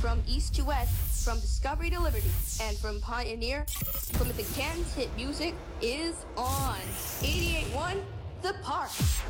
From east to west, from Discovery to Liberty, and from Pioneer, Plymouth and Canton's hit music is on 88.1 The Park.